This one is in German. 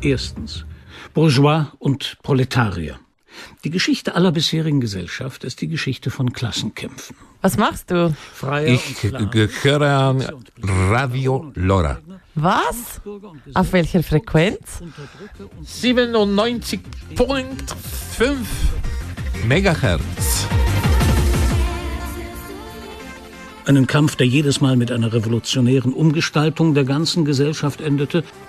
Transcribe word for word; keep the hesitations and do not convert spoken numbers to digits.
Erstens. Bourgeois und Proletarier. Die Geschichte aller bisherigen Gesellschaft ist die Geschichte von Klassenkämpfen. Was machst du? Freier Ich höre an Radio Lora. Was? Auf welcher Frequenz? siebenundneunzig Komma fünf Megahertz. Einen Kampf, der jedes Mal mit einer revolutionären Umgestaltung der ganzen Gesellschaft endete.